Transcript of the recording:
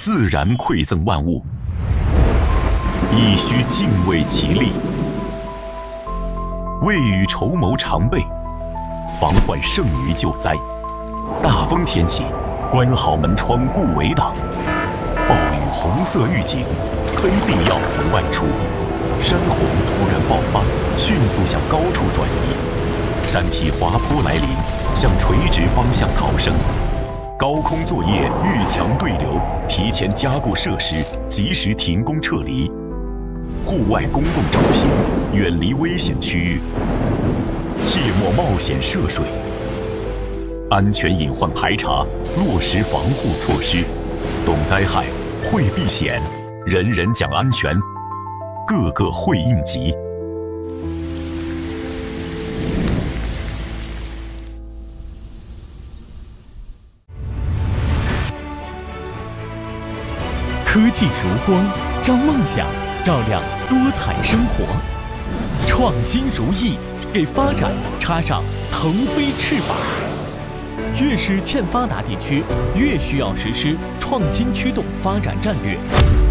自然馈赠万物，亦须敬畏其力。未雨绸缪常备，防患胜于救灾。大风天气，关好门窗顾围挡。暴雨红色预警，非必要不外出。山洪突然爆发，迅速向高处转移。山体滑坡来临，向垂直方向逃生。高空作业遇强对流，提前加固设施，及时停工撤离。户外公共出行，远离危险区域，切莫冒险涉水。安全隐患排查，落实防护措施。懂灾害，会避险，人人讲安全，个个会应急。 科技如光，让梦想照亮多彩生活；创新如翼，给发展插上腾飞翅膀。越是欠发达地区，越需要实施创新驱动发展战略。